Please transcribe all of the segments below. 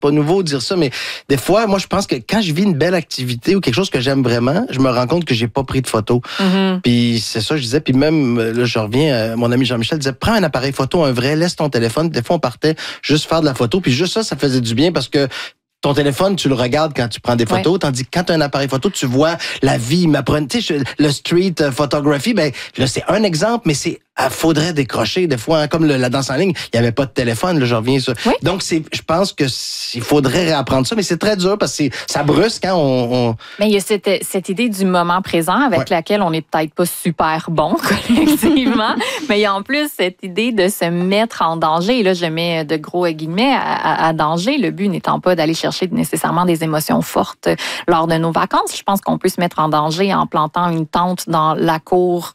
pas nouveau de dire ça, mais des fois, moi, je pense que quand je vis une belle activité ou quelque chose que j'aime vraiment, je me rends compte que j'ai pas pris de photos. Puis c'est ça, je disais. Puis même, là, je reviens, mon ami Jean-Michel disait, prends un appareil photo, un vrai, laisse ton téléphone. Des fois, on partait juste faire de la photo. Puis juste ça faisait du bien parce que ton téléphone, tu le regardes quand tu prends des photos, tandis que quand tu as un appareil photo, tu vois la vie. Tu sais, le street photography, ben là, c'est un exemple, mais faudrait décrocher des fois, hein, comme la danse en ligne, il n'y avait pas de téléphone, là, je reviens sur. Oui. Donc, je pense que il faudrait réapprendre ça, mais c'est très dur parce que ça brusque quand on... Mais il y a cette idée du moment présent avec laquelle on n'est peut-être pas super bon collectivement, mais il y a en plus cette idée de se mettre en danger. Et là, je mets de gros guillemets à danger, le but n'étant pas d'aller chercher nécessairement des émotions fortes lors de nos vacances. Je pense qu'on peut se mettre en danger en plantant une tente dans la cour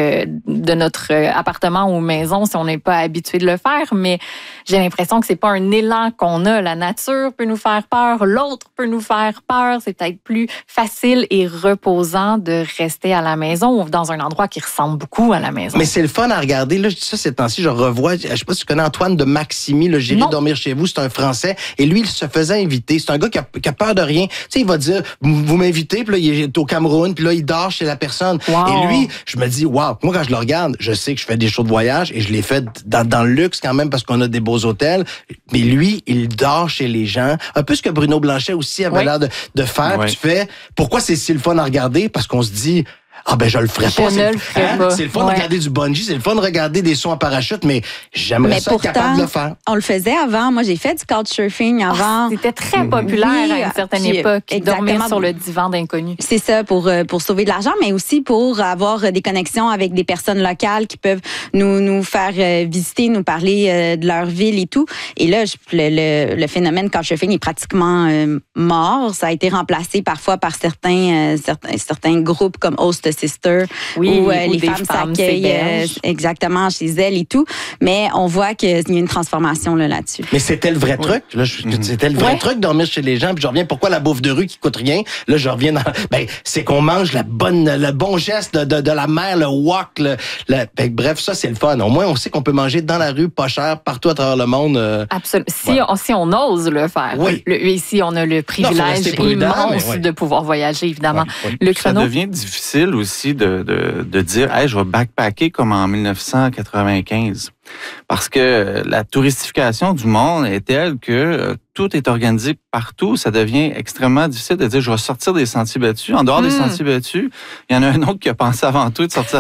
de notre appartement ou maison si on n'est pas habitué de le faire, mais j'ai l'impression que c'est pas un élan qu'on a. La nature peut nous faire peur, l'autre peut nous faire peur. C'est peut-être plus facile et reposant de rester à la maison ou dans un endroit qui ressemble beaucoup à la maison. Mais c'est le fun à regarder. Là, je dis ça ces temps-ci, je revois, je sais pas si tu connais Antoine de Maximi, le J'irai dormir chez vous, c'est un Français, et lui, il se faisait inviter. C'est un gars qui a peur de rien. Tu sais, il va dire, vous m'invitez, puis là, il est au Cameroun, puis là, il dort chez la personne. Wow. Et lui, je me dis, wow, moi, quand je le regarde, je sais que je fais des shows de voyage et je les fais dans le luxe quand même parce qu'on a des beaux hôtels. Mais lui, il dort chez les gens. Un peu ce que Bruno Blanchet aussi avait l'air de faire. Tu fais, pourquoi c'est si le fun à regarder? Parce qu'on se dit, je le ferais pas. C'est le fun de regarder du bungee, c'est le fun de regarder des sauts en parachute, mais j'aimerais ça être capable de le faire. On le faisait avant. Moi, j'ai fait du couchsurfing avant. C'était très populaire à une certaine époque. Dormir sur le divan d'inconnus. C'est ça, pour sauver de l'argent, mais aussi pour avoir des connexions avec des personnes locales qui peuvent nous faire visiter, nous parler de leur ville et tout. Et là, le phénomène couchsurfing est pratiquement mort. Ça a été remplacé parfois par certains groupes comme Host Sister, où les femmes s'accueillent exactement chez elles et tout. Mais on voit qu'il y a une transformation là-dessus. Mais c'était le vrai truc. Là, c'était le vrai truc de dormir chez les gens. Puis je reviens, pourquoi la bouffe de rue qui coûte rien? Là, je reviens dans... c'est qu'on mange le bon geste de la mer, le wok. Bref, ça, c'est le fun. Au moins, on sait qu'on peut manger dans la rue, pas cher, partout à travers le monde. Absolument. Si on ose le faire. Oui. Ici, on a le privilège immense de pouvoir voyager, évidemment. Le chrono... Ça devient difficile aussi de dire « Hey, je vais backpacker comme en 1995 ». Parce que la touristification du monde est telle que tout est organisé partout. Ça devient extrêmement difficile de dire je vais sortir des sentiers battus. En dehors des sentiers battus, il y en a un autre qui a pensé avant tout de sortir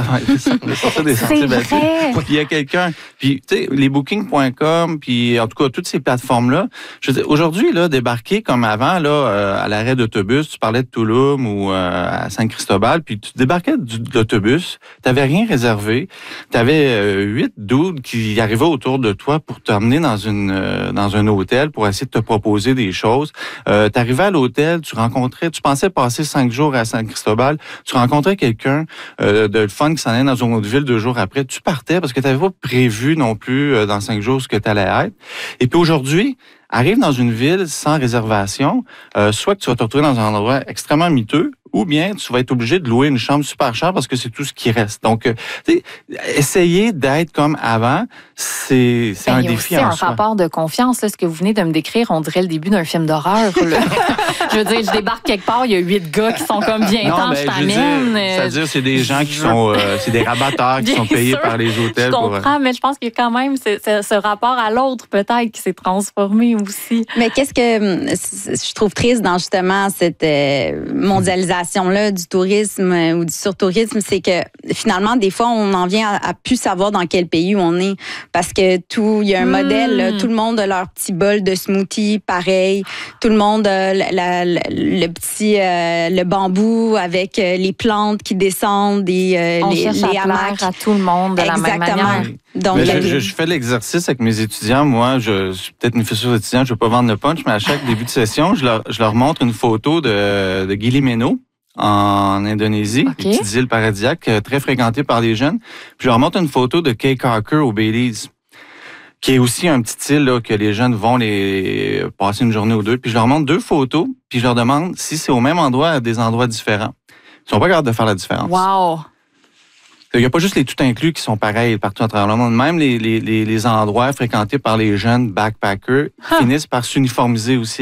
des sentiers battus. Puis il y a quelqu'un. Puis tu sais, les booking.com, puis en tout cas toutes ces plateformes-là. Je veux dire, aujourd'hui là, débarquer comme avant là à l'arrêt d'autobus, tu parlais de Tulum ou à Saint-Cristobal, puis tu débarquais de l'autobus, t'avais rien réservé, t'avais 8 dudes qui arrivaient autour de toi pour t'emmener dans un hôtel pour essayer de te proposer des choses. T'arrivais à l'hôtel, tu pensais passer 5 jours à Saint-Cristobal, tu rencontrais quelqu'un de fun qui s'en allait dans une autre ville 2 jours après, tu partais parce que t'avais pas prévu non plus dans 5 jours ce que t'allais être. Et puis aujourd'hui, arrive dans une ville sans réservation, soit que tu vas te retrouver dans un endroit extrêmement miteux, ou bien tu vas être obligé de louer une chambre super chère parce que c'est tout ce qui reste. Donc, essayer d'être comme avant, c'est un défi en soi. Il y a aussi un rapport de confiance. Là, ce que vous venez de me décrire, on dirait le début d'un film d'horreur. Je veux dire, je débarque quelque part, il y a 8 gars qui sont comme bien temps, je t'amène. C'est-à-dire, c'est des gens qui sont, c'est des rabatteurs qui sont payés par les hôtels. Je comprends, mais je pense qu'il y a quand même ce rapport à l'autre, peut-être, qui s'est transformé aussi. Mais qu'est-ce que je trouve triste dans justement cette mondialisation-là du tourisme ou du surtourisme, c'est que finalement, des fois, on en vient à plus savoir dans quel pays on est. Parce que il y a un modèle, là, tout le monde a leur petit bol de smoothie, pareil. Tout le monde a le bambou avec les plantes qui descendent, on cherche les hamacs à tout le monde de la même manière. Donc, je fais l'exercice avec mes étudiants. Moi, je suis peut-être une fissure d'étudiant, je ne veux pas vendre le punch, mais à chaque début de session, je leur montre une photo de Gili Meno en Indonésie, une petite île paradisiaque très fréquentée par les jeunes. Puis je leur montre une photo de Caye Caulker au Belize, qui est aussi un petit île là, que les jeunes vont passer une journée ou deux. Puis je leur montre 2 photos, puis je leur demande si c'est au même endroit à des endroits différents. Ils sont pas capables de faire la différence. Wow! Il n'y a pas juste les tout inclus qui sont pareils partout à travers le monde. Même les endroits fréquentés par les jeunes backpackers finissent par s'uniformiser aussi.